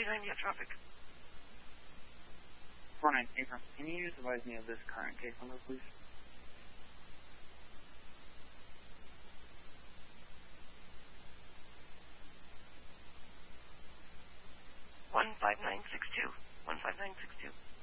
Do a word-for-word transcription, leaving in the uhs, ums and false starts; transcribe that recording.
forty-nine, you have traffic. four nine, Abram, can you just advise me of this current case number, please? one five nine six two. one five nine six two.